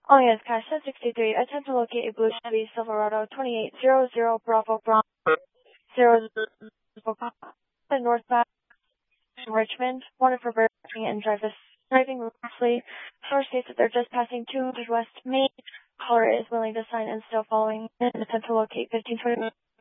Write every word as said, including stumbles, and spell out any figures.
Oh yes, cash ten sixty-three. Attempt to locate a blue Chevy Silverado twenty-eight hundred Bravo Bravo zero northbound in Richmond. Wanted for braking and drive this, driving recklessly. Source states that they're just passing two hundred West Main. Caller is willing to sign and still following an attempt to locate fifteen twenty.